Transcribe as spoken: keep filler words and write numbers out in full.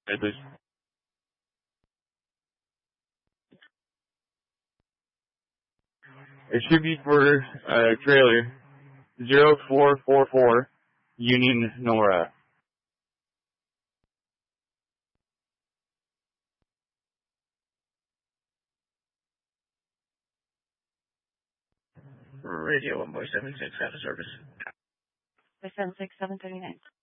Hey, please. It should be for uh, trailer zero four four four Union Nora. Radio one boy seven six out of service. seven six seven thirty nine.